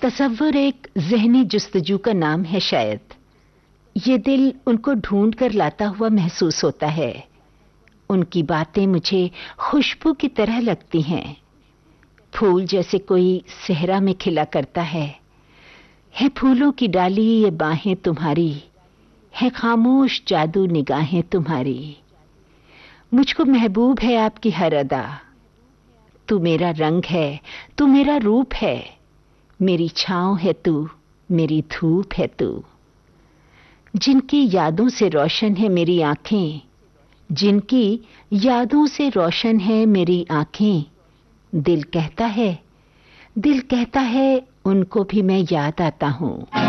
तसव्वुर एक ज़हनी जुस्तजू का नाम है शायद। ये दिल उनको ढूंढ कर लाता हुआ महसूस होता है। उनकी बातें मुझे खुशबू की तरह लगती हैं, फूल जैसे कोई सहरा में खिला करता है फूलों की डाली ये बाहें तुम्हारी, है खामोश जादू निगाहें तुम्हारी। मुझको महबूब है आपकी हर अदा, तू मेरा रंग है, तू मेरा रूप है, मेरी छाँव है तू, मेरी धूप है तू। जिनकी यादों से रोशन है मेरी आंखें, जिनकी यादों से रोशन है मेरी आंखें, दिल कहता है उनको भी मैं याद आता हूँ।